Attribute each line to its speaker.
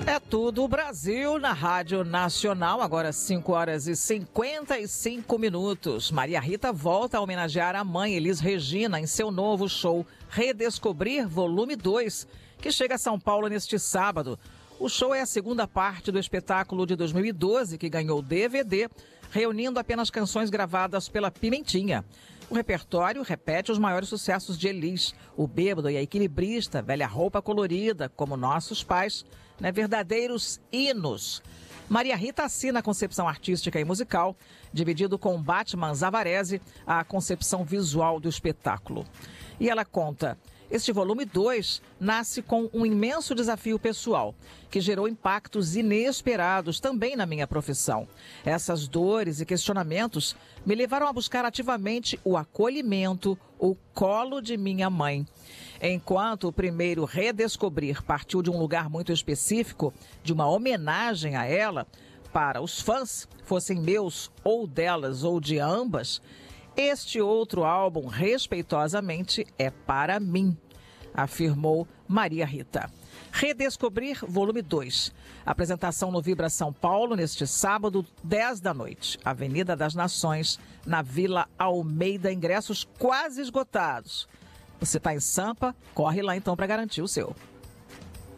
Speaker 1: É tudo o Brasil na Rádio Nacional, agora 5h55. Maria Rita volta a homenagear a mãe Elis Regina em seu novo show Redescobrir Volume 2, que chega a São Paulo neste sábado. O show é a segunda parte do espetáculo de 2012, que ganhou DVD, reunindo apenas canções gravadas pela Pimentinha. O repertório repete os maiores sucessos de Elis, O Bêbado e a Equilibrista, Velha Roupa Colorida, Como Nossos Pais, né, verdadeiros hinos. Maria Rita assina a concepção artística e musical, dividido com Batman Zavarese a concepção visual do espetáculo. E ela conta: este volume 2 nasce com um imenso desafio pessoal, que gerou impactos inesperados também na minha profissão. Essas dores e questionamentos me levaram a buscar ativamente o acolhimento, o colo de minha mãe. Enquanto o primeiro Redescobrir partiu de um lugar muito específico, de uma homenagem a ela, para os fãs, fossem meus ou delas ou de ambas, este outro álbum, respeitosamente, é para mim, afirmou Maria Rita. Redescobrir Volume 2. Apresentação no Vibra São Paulo neste sábado, 10 da noite. Avenida das Nações, na Vila Almeida. Ingressos quase esgotados. Você está em Sampa? Corre lá então para garantir o seu.